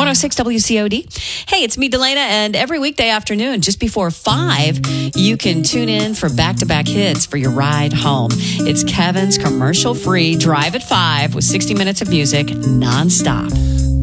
106 WCOD. Hey, it's me, Delana, and every weekday afternoon, just before 5, you can tune in for back-to-back hits for your ride home. It's Kevin's commercial-free Drive at 5 with 60 minutes of music nonstop.